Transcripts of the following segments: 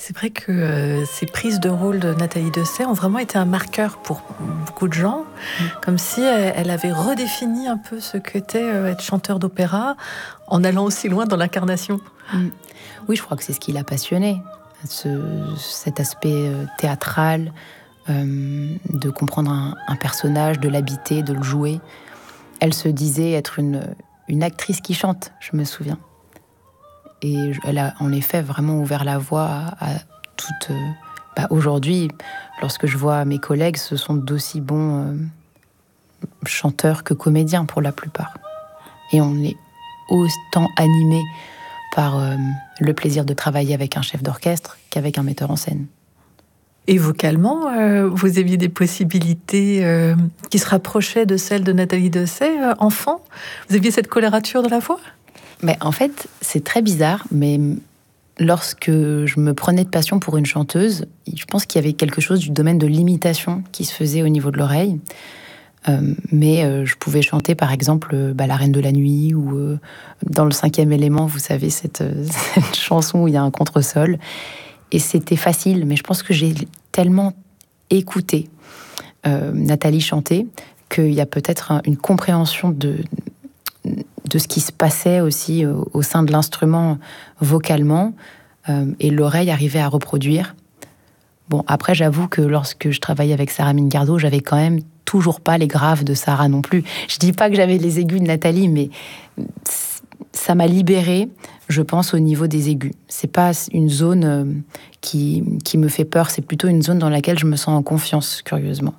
C'est vrai que ces prises de rôle de Nathalie Dessay ont vraiment été un marqueur pour beaucoup de gens, comme si elle avait redéfini un peu ce qu'était être chanteur d'opéra, en allant aussi loin dans l'incarnation. Oui, je crois que c'est ce qui l'a passionnée, cet aspect théâtral, de comprendre un personnage, de l'habiter, de le jouer. Elle se disait être une actrice qui chante, je me souviens. Et elle a en effet vraiment ouvert la voie à toute... aujourd'hui, lorsque je vois mes collègues, ce sont d'aussi bons chanteurs que comédiens pour la plupart. Et on est autant animé par le plaisir de travailler avec un chef d'orchestre qu'avec un metteur en scène. Et vocalement, vous aviez des possibilités qui se rapprochaient de celles de Nathalie Dessay, enfant? Vous aviez cette colorature de la voix? Mais en fait, c'est très bizarre, mais lorsque je me prenais de passion pour une chanteuse, je pense qu'il y avait quelque chose du domaine de l'imitation qui se faisait au niveau de l'oreille. Mais je pouvais chanter, par exemple, La Reine de la Nuit ou dans le 5e élément, vous savez, cette chanson où il y a un contresol. Et c'était facile, mais je pense que j'ai tellement écouté Nathalie chanter qu'il y a peut-être une compréhension de ce qui se passait aussi au sein de l'instrument vocalement, et l'oreille arrivait à reproduire. Bon, après, j'avoue que lorsque je travaillais avec Sarah Mingardo, j'avais quand même toujours pas les graves de Sarah non plus. Je dis pas que j'avais les aigus de Nathalie, mais ça m'a libérée, je pense, au niveau des aigus. C'est pas une zone qui me fait peur, c'est plutôt une zone dans laquelle je me sens en confiance, curieusement.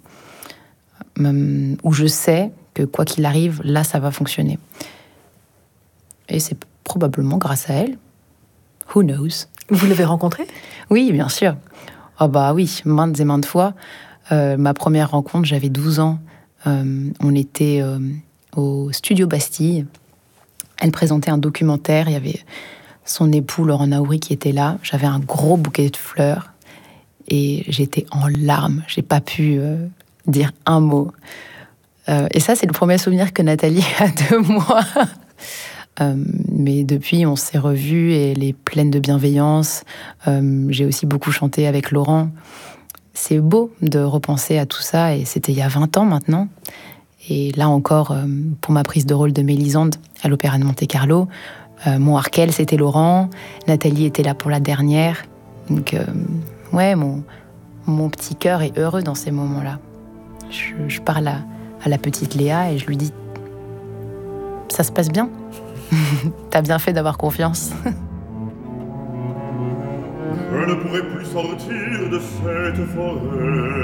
Où je sais que quoi qu'il arrive, là, ça va fonctionner. Et c'est probablement grâce à elle. Who knows? Vous l'avez rencontrée? Oui, bien sûr. Oui, maintes et maintes fois. Ma première rencontre, j'avais 12 ans. On était au Studio Bastille. Elle présentait un documentaire. Il y avait son époux, Laurent Naouri, qui était là. J'avais un gros bouquet de fleurs. Et j'étais en larmes. J'ai pas pu dire un mot. Et ça, c'est le premier souvenir que Nathalie a de moi. Mais depuis, on s'est revus et elle est pleine de bienveillance. J'ai aussi beaucoup chanté avec Laurent. C'est beau de repenser à tout ça, et c'était il y a 20 ans maintenant. Et là encore, pour ma prise de rôle de Mélisande à l'Opéra de Monte-Carlo, mon Arkel, c'était Laurent. Nathalie était là pour la dernière. Donc, mon petit cœur est heureux dans ces moments-là. Je parle à la petite Léa et je lui dis « Ça se passe bien ? T'as bien fait d'avoir confiance. » Je ne pourrai plus sortir de cette forêt.